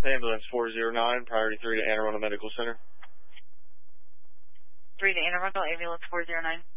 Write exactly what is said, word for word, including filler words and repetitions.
Ambulance four zero nine, priority three to Anne Arundel Medical Center. three to Anne Arundel, ambulance four zero nine.